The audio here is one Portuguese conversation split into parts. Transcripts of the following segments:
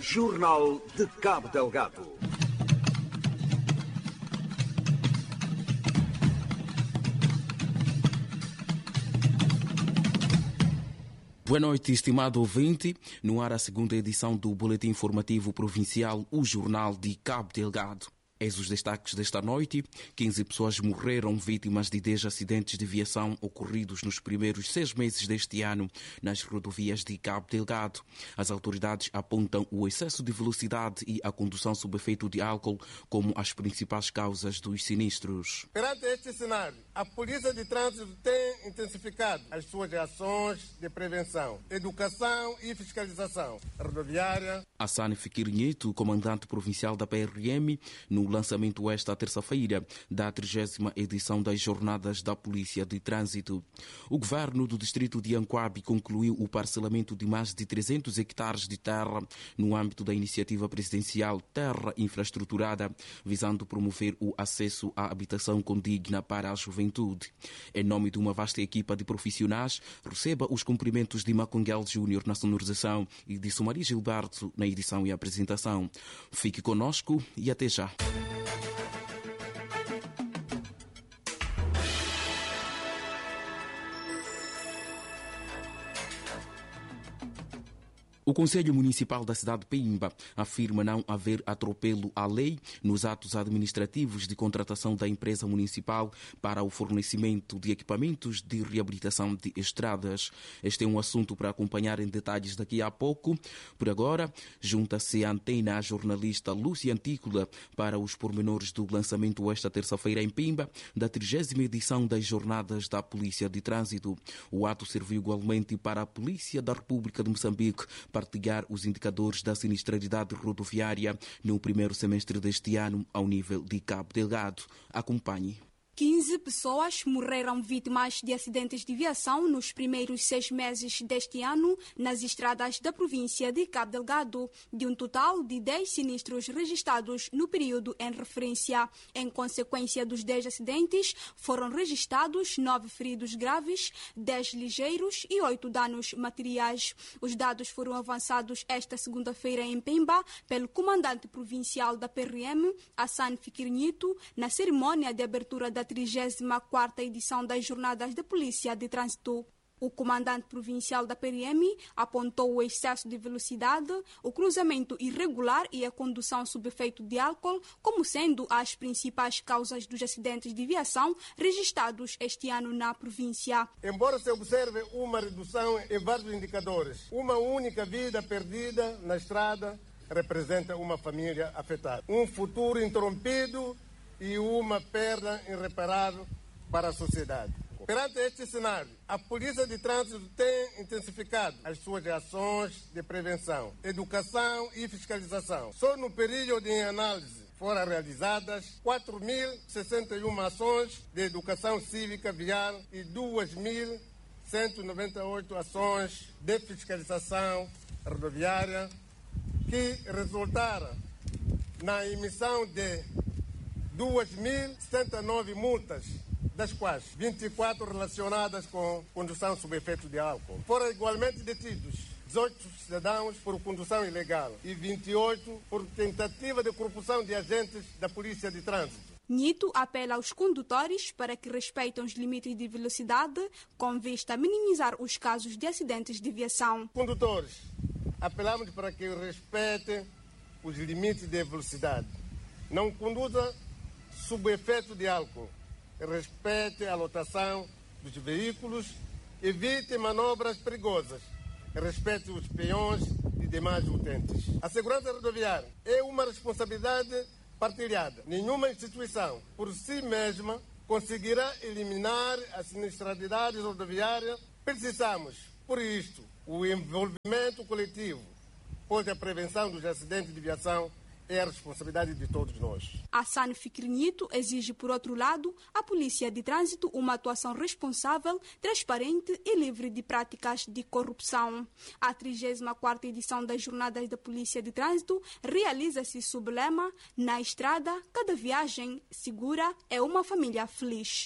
Jornal de Cabo Delgado. Boa noite, estimado ouvinte. No ar a segunda edição do Boletim Informativo Provincial, o Jornal de Cabo Delgado. Eis os destaques desta noite. 15 pessoas morreram vítimas de 10 acidentes de viação ocorridos nos primeiros 6 meses deste ano nas rodovias de Cabo Delgado. As autoridades apontam o excesso de velocidade e a condução sob efeito de álcool como as principais causas dos sinistros. Perante este cenário, a Polícia de Trânsito tem intensificado as suas ações de prevenção, educação e fiscalização rodoviária. Hassan Fikir Nieto, comandante provincial da PRM, no lançamento esta terça-feira da 30ª edição das Jornadas da Polícia de Trânsito. O governo do distrito de Ancoabe concluiu o parcelamento de mais de 300 hectares de terra no âmbito da iniciativa presidencial Terra Infraestruturada, visando promover o acesso à habitação condigna para a juventude. Em nome de uma vasta equipa de profissionais, receba os cumprimentos de Maconguel Júnior na sonorização e de Sumaria Gilberto na edição e apresentação. Fique conosco e até já. O Conselho Municipal da cidade de Pemba afirma não haver atropelo à lei nos atos administrativos de contratação da empresa municipal para o fornecimento de equipamentos de reabilitação de estradas. Este é um assunto para acompanhar em detalhes daqui a pouco. Por agora, junta-se à antena a jornalista Lúcia Antícola para os pormenores do lançamento esta terça-feira em Pemba da 30ª edição das Jornadas da Polícia de Trânsito. O ato serviu igualmente para a Polícia da República de Moçambique partilhar os indicadores da sinistralidade rodoviária no primeiro semestre deste ano ao nível de Cabo Delgado. Acompanhe. 15 pessoas morreram vítimas de acidentes de viação nos primeiros 6 meses deste ano nas estradas da província de Cabo Delgado, de um total de 10 sinistros registrados no período em referência. Em consequência dos 10 acidentes, foram registrados 9 feridos graves, 10 ligeiros e 8 danos materiais. Os dados foram avançados esta segunda-feira em Pemba pelo comandante provincial da PRM, Hassan Fikir Nieto, na cerimônia de abertura da 34ª edição das Jornadas da Polícia de Trânsito. O comandante provincial da PRM apontou o excesso de velocidade, o cruzamento irregular e a condução sob efeito de álcool como sendo as principais causas dos acidentes de viação registrados este ano na província. Embora se observe uma redução em vários indicadores, uma única vida perdida na estrada representa uma família afetada, um futuro interrompido e uma perda irreparável para a sociedade. Perante este cenário, a Polícia de Trânsito tem intensificado as suas ações de prevenção, educação e fiscalização. Só no período de análise foram realizadas 4.061 ações de educação cívica viária e 2.198 ações de fiscalização rodoviária, que resultaram na emissão de 2.079 multas, das quais 24 relacionadas com condução sob efeito de álcool. Foram igualmente detidos 18 cidadãos por condução ilegal e 28 por tentativa de corrupção de agentes da Polícia de Trânsito. Nieto apela aos condutores para que respeitem os limites de velocidade com vista a minimizar os casos de acidentes de viação. Condutores, apelamos para que respeitem os limites de velocidade. Não conduza sob efeito de álcool. Respeite a lotação dos veículos, evite manobras perigosas, respeite os peões e demais utentes. A segurança rodoviária é uma responsabilidade partilhada. Nenhuma instituição, por si mesma, conseguirá eliminar a sinistralidade rodoviária. Precisamos, por isto, o envolvimento coletivo, pois a prevenção dos acidentes de viação é a responsabilidade de todos nós. Hassan Fikir Nieto exige, por outro lado, à Polícia de Trânsito uma atuação responsável, transparente e livre de práticas de corrupção. A 34ª edição das Jornadas da Polícia de Trânsito realiza-se sob o lema: na estrada, cada viagem segura é uma família feliz.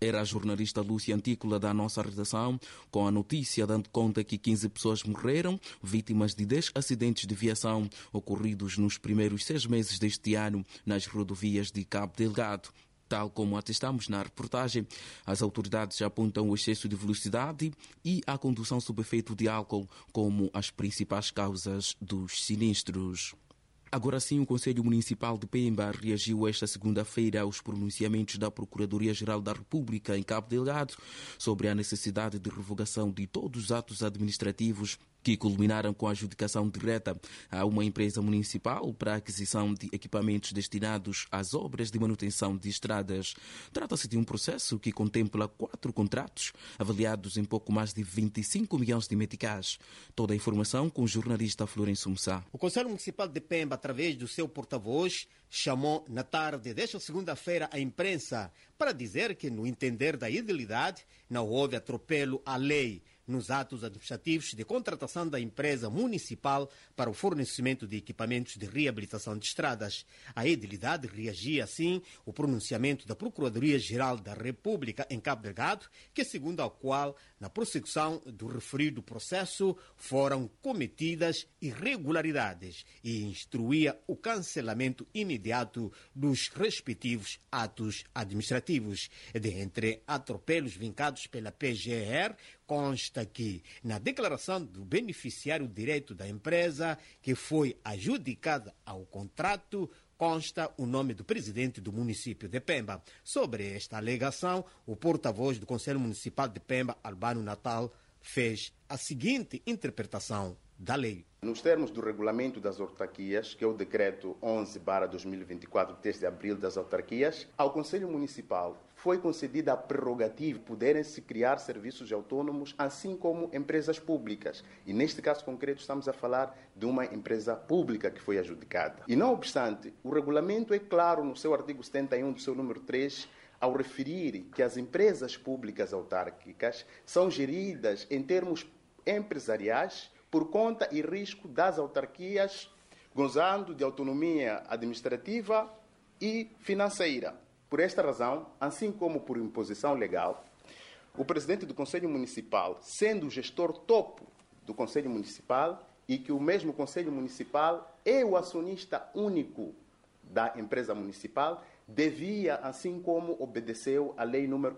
Era a jornalista Lúcia Antícola da nossa redação, com a notícia dando conta que 15 pessoas morreram, vítimas de 10 acidentes de viação ocorridos nos primeiros 6 meses deste ano nas rodovias de Cabo Delgado. Tal como atestamos na reportagem, as autoridades apontam o excesso de velocidade e a condução sob efeito de álcool como as principais causas dos sinistros. Agora sim, o Conselho Municipal de Pemba reagiu esta segunda-feira aos pronunciamentos da Procuradoria-Geral da República em Cabo Delgado sobre a necessidade de revogação de todos os atos administrativos que culminaram com a adjudicação direta a uma empresa municipal para a aquisição de equipamentos destinados às obras de manutenção de estradas. Trata-se de um processo que contempla 4 contratos, avaliados em pouco mais de 25 milhões de meticais. Toda a informação com o jornalista Florencio Mussá. O Conselho Municipal de Pemba, através do seu porta-voz, chamou na tarde desta segunda-feira a imprensa para dizer que, no entender da idilidade, não houve atropelo à lei nos atos administrativos de contratação da empresa municipal para o fornecimento de equipamentos de reabilitação de estradas. A edilidade reagia, assim, ao pronunciamento da Procuradoria-Geral da República em Cabo Delgado, que segundo a qual, na prossecução do referido processo, foram cometidas irregularidades e instruía o cancelamento imediato dos respectivos atos administrativos. Dentre atropelos vincados pela PGR, consta que, na declaração do beneficiário direto da empresa, que foi adjudicada ao contrato, consta o nome do presidente do município de Pemba. Sobre esta alegação, o porta-voz do Conselho Municipal de Pemba, Albano Natal, fez a seguinte interpretação da lei. Nos termos do regulamento das autarquias, que é o decreto 11/2024, 3 de abril das autarquias, ao Conselho Municipal foi concedida a prerrogativa de poderem-se criar serviços autônomos, assim como empresas públicas. E neste caso concreto estamos a falar de uma empresa pública que foi adjudicada. E não obstante, o regulamento é claro no seu artigo 71, do seu número 3, ao referir que as empresas públicas autárquicas são geridas em termos empresariais por conta e risco das autarquias, gozando de autonomia administrativa e financeira. Por esta razão, assim como por imposição legal, o presidente do Conselho Municipal, sendo o gestor topo do Conselho Municipal, e que o mesmo Conselho Municipal é o acionista único da empresa municipal, devia, assim como obedeceu a Lei nº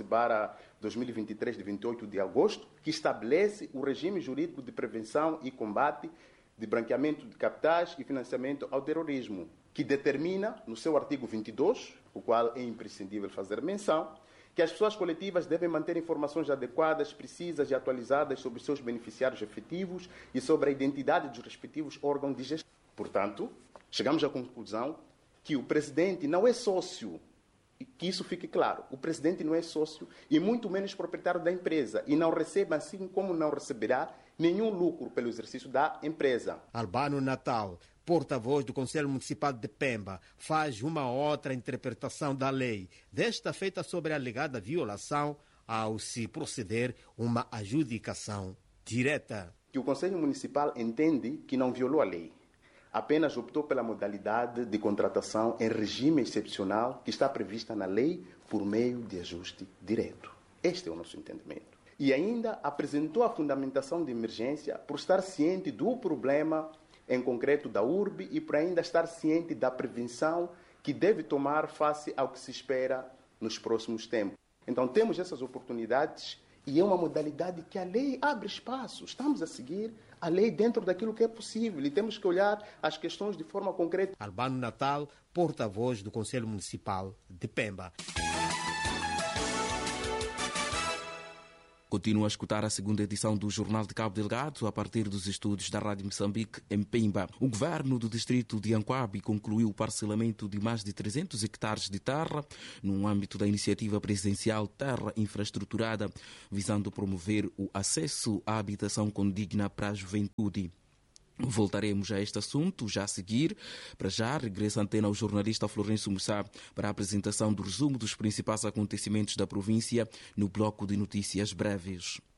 14/2023, de 28 de agosto, que estabelece o regime jurídico de prevenção e combate de branqueamento de capitais e financiamento ao terrorismo, que determina, no seu artigo 22, o qual é imprescindível fazer menção, que as pessoas coletivas devem manter informações adequadas, precisas e atualizadas sobre seus beneficiários efetivos e sobre a identidade dos respectivos órgãos de gestão. Portanto, chegamos à conclusão que o presidente não é sócio, e que isso fique claro, o presidente não é sócio e muito menos proprietário da empresa e não recebe, assim como não receberá, nenhum lucro pelo exercício da empresa. Albano Natal, porta-voz do Conselho Municipal de Pemba, faz uma outra interpretação da lei, desta feita sobre a alegada violação ao se proceder uma adjudicação direta. Que o Conselho Municipal entende que não violou a lei, apenas optou pela modalidade de contratação em regime excepcional que está prevista na lei por meio de ajuste direto. Este é o nosso entendimento. E ainda apresentou a fundamentação de emergência por estar ciente do problema em concreto da urbe e por ainda estar ciente da prevenção que deve tomar face ao que se espera nos próximos tempos. Então temos essas oportunidades e é uma modalidade que a lei abre espaço. Estamos a seguir a lei dentro daquilo que é possível e temos que olhar as questões de forma concreta. Albano Natal, porta-voz do Conselho Municipal de Pemba. Continua a escutar a segunda edição do Jornal de Cabo Delgado a partir dos estúdios da Rádio Moçambique em Pemba. O governo do distrito de Anquabi concluiu o parcelamento de mais de 300 hectares de terra no âmbito da iniciativa presidencial Terra Infraestruturada, visando promover o acesso à habitação condigna para a juventude. Voltaremos a este assunto já a seguir. Para já, regressa a antena ao jornalista Florencio Mussá para a apresentação do resumo dos principais acontecimentos da província no bloco de notícias breves.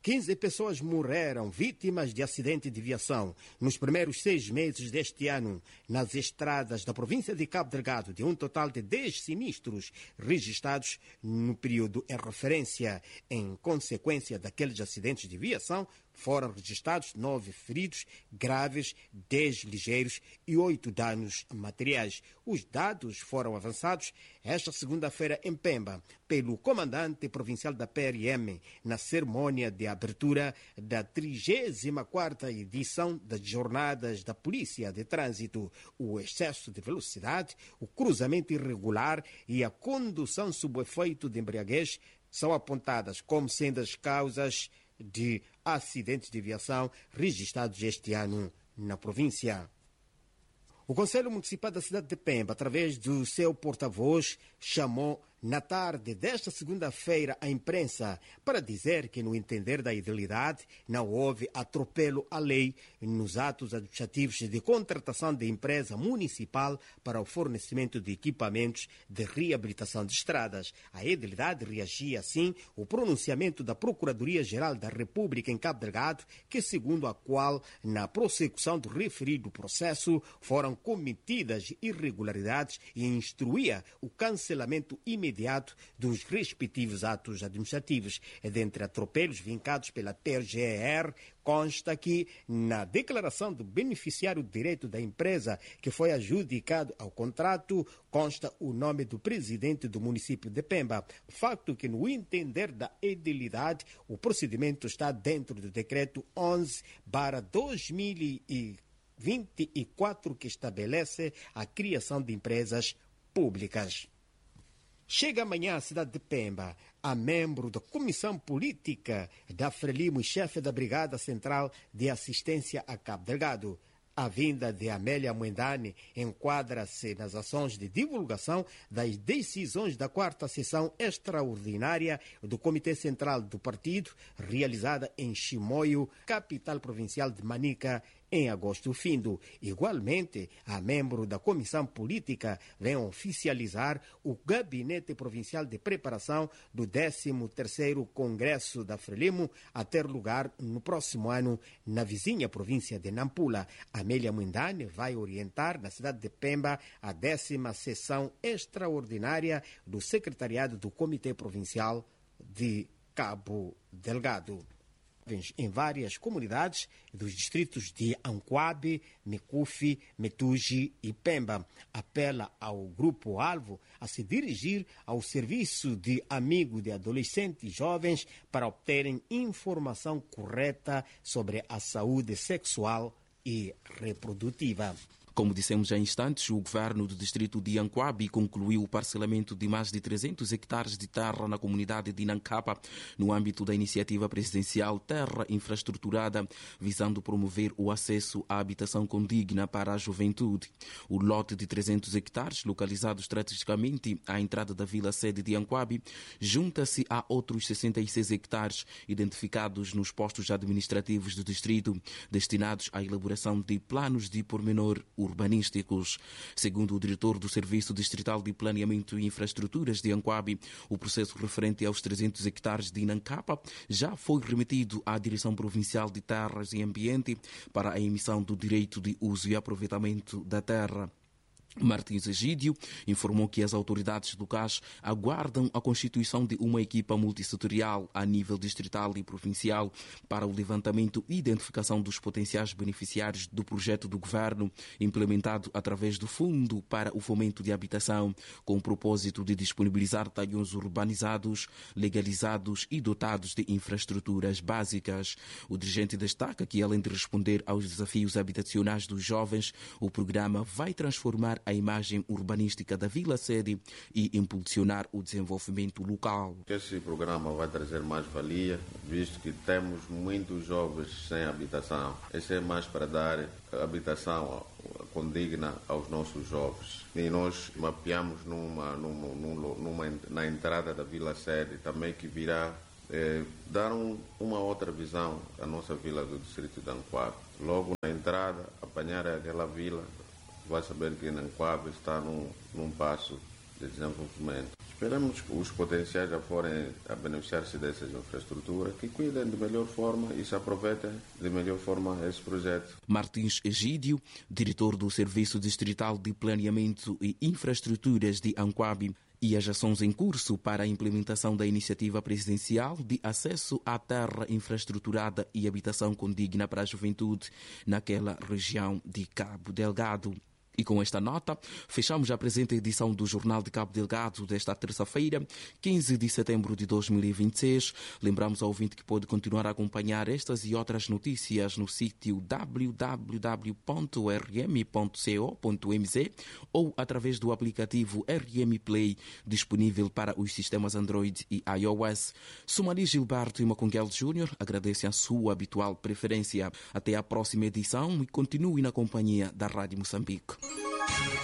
15 pessoas morreram vítimas de acidente de viação nos primeiros 6 meses deste ano nas estradas da província de Cabo Delgado, de um total de 10 sinistros registrados no período em referência. Em consequência daqueles acidentes de viação, foram registrados 9 feridos graves, 10 ligeiros e 8 danos materiais. Os dados foram avançados esta segunda-feira em Pemba pelo comandante provincial da PRM na cerimônia de abertura da 34ª edição das Jornadas da Polícia de Trânsito. O excesso de velocidade, o cruzamento irregular e a condução sob o efeito de embriaguez são apontadas como sendo as causas de acidentes de viação registrados este ano na província. O Conselho Municipal da cidade de Pemba, através do seu porta-voz, chamou na tarde desta segunda-feira a imprensa para dizer que, no entender da idilidade, não houve atropelo à lei nos atos administrativos de contratação de empresa municipal para o fornecimento de equipamentos de reabilitação de estradas. A idilidade reagia, assim, o pronunciamento da Procuradoria-Geral da República em Cabo Delgado, que, segundo a qual, na prossecução do referido processo, foram cometidas irregularidades e instruía o cancelamento imediato dos respectivos atos administrativos. Dentre atropelos vincados pela TGR, consta que, na declaração do beneficiário de direito da empresa que foi adjudicado ao contrato, consta o nome do presidente do município de Pemba. Facto que, no entender da edilidade, o procedimento está dentro do decreto 11/2024, que estabelece a criação de empresas públicas. Chega amanhã à cidade de Pemba a membro da Comissão Política da Frelimo e chefe da Brigada Central de Assistência a Cabo Delgado. A vinda de Amélia Mwendane enquadra-se nas ações de divulgação das decisões da 4ª sessão extraordinária do Comitê Central do Partido, realizada em Chimoio, capital provincial de Manica, em agosto findo. Igualmente, a membro da Comissão Política vem oficializar o Gabinete Provincial de Preparação do 13º Congresso da Frelimo, a ter lugar no próximo ano na vizinha província de Nampula. Amélia Mwendane vai orientar na cidade de Pemba a 10ª sessão extraordinária do Secretariado do Comitê Provincial de Cabo Delgado. Em várias comunidades dos distritos de Anquabe, Mecufi, Metuji e Pemba. Apela ao grupo-alvo a se dirigir ao serviço de amigo de adolescentes e jovens para obterem informação correta sobre a saúde sexual e reprodutiva. Como dissemos há instantes, o governo do distrito de Anquabe concluiu o parcelamento de mais de 300 hectares de terra na comunidade de Nancapa, no âmbito da iniciativa presidencial Terra Infraestruturada, visando promover o acesso à habitação condigna para a juventude. O lote de 300 hectares, localizado estrategicamente à entrada da vila-sede de Anquabe, junta-se a outros 66 hectares identificados nos postos administrativos do distrito, destinados à elaboração de planos de pormenor urbanísticos. Segundo o diretor do Serviço Distrital de Planeamento e Infraestruturas de Anquabe, o processo referente aos 300 hectares de Nancapa já foi remetido à Direção Provincial de Terras e Ambiente para a emissão do direito de uso e aproveitamento da terra. Martins Egídio informou que as autoridades locais aguardam a constituição de uma equipa multissetorial a nível distrital e provincial para o levantamento e identificação dos potenciais beneficiários do projeto do governo implementado através do Fundo para o Fomento de Habitação, com o propósito de disponibilizar talhões urbanizados, legalizados e dotados de infraestruturas básicas. O dirigente destaca que, além de responder aos desafios habitacionais dos jovens, o programa vai transformar a imagem urbanística da vila-sede e impulsionar o desenvolvimento local. Esse programa vai trazer mais-valia, visto que temos muitos jovens sem habitação. Esse é mais para dar habitação condigna aos nossos jovens. E nós mapeamos na entrada da vila-sede também, que virá dar uma outra visão à nossa vila do distrito de Anquabe. Logo na entrada, apanhar aquela vila, vai saber que Nanquabe está num passo de desenvolvimento. Esperamos que os potenciais já forem a beneficiar-se dessas infraestruturas, que cuidem de melhor forma e se aproveitem de melhor forma esse projeto. Martins Egídio, diretor do Serviço Distrital de Planeamento e Infraestruturas de Anquabe, e as ações em curso para a implementação da iniciativa presidencial de acesso à terra infraestruturada e habitação condigna para a juventude naquela região de Cabo Delgado. E com esta nota, fechamos a presente edição do Jornal de Cabo Delgado desta terça-feira, 15 de setembro de 2026. Lembramos ao ouvinte que pode continuar a acompanhar estas e outras notícias no sítio www.rm.co.mz ou através do aplicativo RM Play, disponível para os sistemas Android e iOS. Sumari Gilberto e Macongel Júnior agradecem a sua habitual preferência. Até a próxima edição e continue na companhia da Rádio Moçambique.